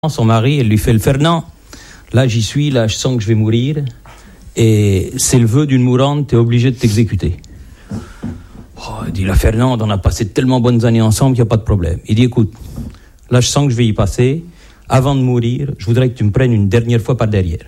Son mari, elle lui fait le Fernand. Là, j'y suis, là, je sens que je vais mourir. Et c'est le vœu d'une mourante, t'es obligé de t'exécuter. Oh, il dit, la Fernande, on a passé de tellement bonnes années ensemble qu'il n'y a pas de problème. Il dit, écoute, là, je sens que je vais y passer. Avant de mourir, je voudrais que tu me prennes une dernière fois par derrière.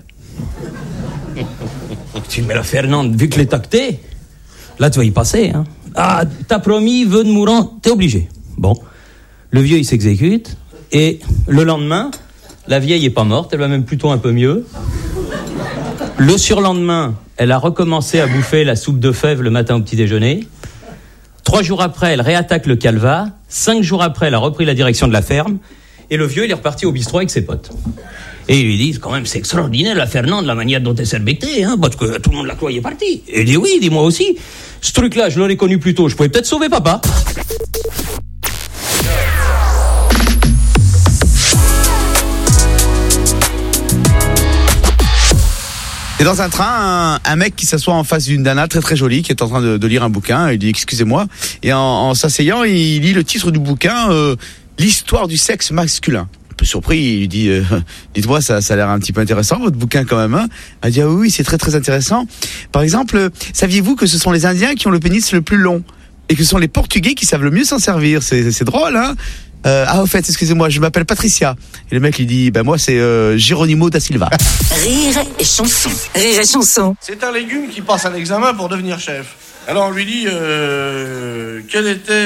Tu dis, mais la Fernande, vu que l'est tacté, là, tu vas y passer, hein. Ah, t'as promis, vœu de mourant, t'es obligé. Bon. Le vieux, il s'exécute. Et le lendemain, la vieille est pas morte, elle va même plutôt un peu mieux. Le surlendemain, elle a recommencé à bouffer la soupe de fèves le matin au petit déjeuner. 3 jours après, elle réattaque le calva. 5 jours après, elle a repris la direction de la ferme. Et le vieux, il est reparti au bistrot avec ses potes. Et ils lui disent, quand même, c'est extraordinaire la Fernande, la manière dont elle s'est bectée, hein, parce que tout le monde la croyait partie. Et il dit, oui, dis-moi aussi. Ce truc-là, je l'aurais connu plus tôt, je pouvais peut-être sauver papa. Et dans un train, un mec qui s'assoit en face d'une nana très très jolie qui est en train de lire un bouquin. Il dit excusez-moi. Et en s'asseyant, il lit le titre du bouquin, l'histoire du sexe masculin. Un peu surpris, il lui dit dites-moi, ça a l'air un petit peu intéressant votre bouquin quand même. Hein. Elle dit ah oui, c'est très très intéressant. Par exemple, saviez-vous que ce sont les Indiens qui ont le pénis le plus long et que ce sont les Portugais qui savent le mieux s'en servir. C'est drôle, hein. Au fait, excusez-moi, je m'appelle Patricia. Et le mec lui dit, moi c'est Geronimo da Silva. Rire et chanson. Rire et chanson. C'est un légume qui passe un examen pour devenir chef. Alors on lui dit, quelle était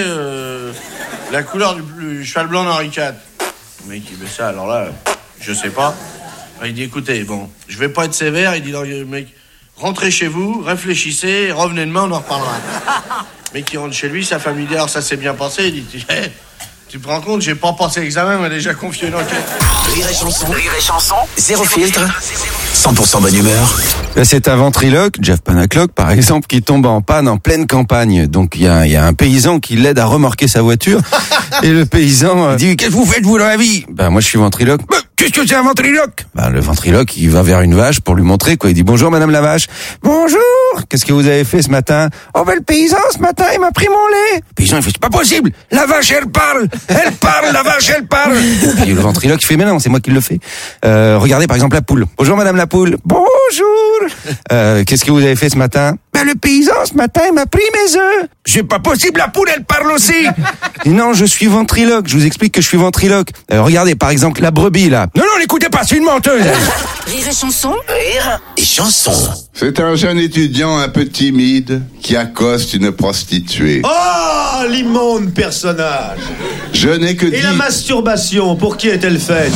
la couleur du cheval blanc d'Henri IV. Le mec il met ça, alors là, je sais pas. Il dit, écoutez, bon, je vais pas être sévère. Il dit, le mec, rentrez chez vous, réfléchissez, revenez demain, on en reparlera. Le mec qui rentre chez lui, sa famille dit, alors ça s'est bien passé. Il dit, tu te rends compte, j'ai pas passé l'examen, mais déjà confié une enquête. Rire et chanson. Zéro filtre. 100% bonne humeur. C'est un ventriloque, Jeff Panaclock par exemple, qui tombe en panne en pleine campagne. Donc il y a un paysan qui l'aide à remorquer sa voiture. Et le paysan dit, qu'est-ce que vous faites vous dans la vie? Moi je suis ventriloque. Qu'est-ce que c'est un ventriloque? Le ventriloque, il va vers une vache pour lui montrer quoi. Il dit bonjour madame la vache. Bonjour. Qu'est-ce que vous avez fait ce matin? Le paysan ce matin il m'a pris mon lait. Le paysan il fait c'est pas possible. La vache elle parle, la vache elle parle. Et puis le ventriloque il fait mais non c'est moi qui le fais. Regardez par exemple la poule. Bonjour madame la poule. Bonjour. Qu'est-ce que vous avez fait ce matin? Le paysan ce matin il m'a pris mes œufs. C'est pas possible, la poule elle parle aussi. Et non, je suis ventriloque, je vous explique que je suis ventriloque. Regardez par exemple la brebis là. Non, l'écoutez pas, c'est une menteuse. Rire et chanson. Rire et chanson. C'est un jeune étudiant un peu timide qui accoste une prostituée. Oh, l'immonde personnage. Je n'ai que Et la masturbation, pour qui est-elle faite?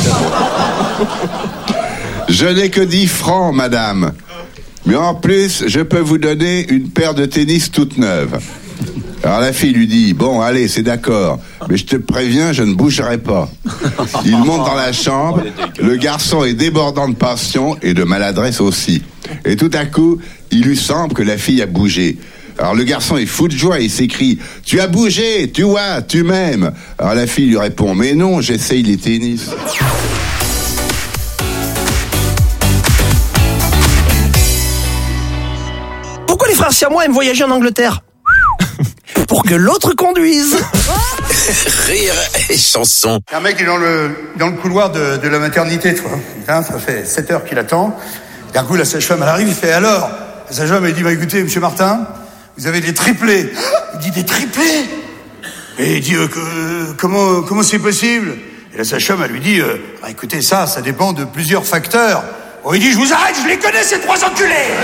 Je n'ai que 10 francs, madame. Mais en plus, je peux vous donner une paire de tennis toute neuve. Alors la fille lui dit, bon, allez, c'est d'accord, mais je te préviens, je ne bougerai pas. Il monte dans la chambre, le garçon est débordant de passion et de maladresse aussi. Et tout à coup, il lui semble que la fille a bougé. Alors le garçon est fou de joie, il s'écrie, tu as bougé, tu vois, tu m'aimes. Alors la fille lui répond, mais non, j'essaye les tennis. Pourquoi les frères siamois aiment voyager en Angleterre? Pour que l'autre conduise. Rire et chanson. Un mec est dans le couloir de la maternité, tu vois. Putain, ça fait 7 heures qu'il attend. D'un coup, la sage-femme, elle arrive, il fait alors. La sage-femme, elle dit, écoutez, monsieur Martin, vous avez des triplés. Il dit, des triplés? Et il dit, comment c'est possible? Et la sage-femme, elle lui dit, écoutez, ça dépend de plusieurs facteurs. Il dit, je vous arrête, je les connais, ces 3 enculés!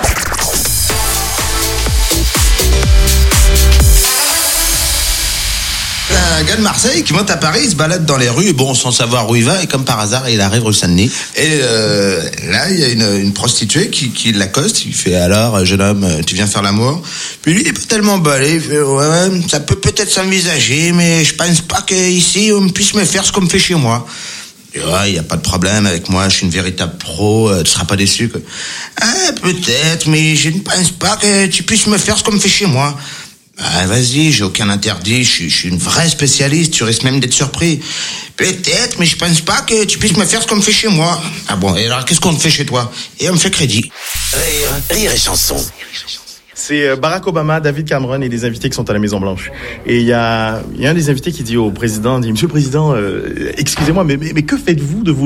Un gars de Marseille qui monte à Paris, il se balade dans les rues, sans savoir où il va, et comme par hasard, il arrive rue Saint-Denis. Et là, il y a une prostituée qui l'accoste, il fait alors, jeune homme, tu viens faire l'amour? Puis lui, il est pas tellement balé, il fait ouais, ça peut peut-être s'envisager, mais je pense pas qu'ici, on puisse me faire ce qu'on me fait chez moi. Et ouais, il y a pas de problème avec moi, je suis une véritable pro, tu seras pas déçu, quoi. Peut-être, mais je ne pense pas que tu puisses me faire ce qu'on me fait chez moi. Vas-y, j'ai aucun interdit, je suis une vraie spécialiste, tu risques même d'être surpris. Peut-être, mais je pense pas que tu puisses me faire ce qu'on me fait chez moi. Ah bon, et alors qu'est-ce qu'on te fait chez toi? Et on me fait crédit. Rire et chanson. C'est Barack Obama, David Cameron et des invités qui sont à la Maison Blanche. Et il y a un des invités qui dit au président, Monsieur le Président, excusez-moi, mais que faites-vous de vous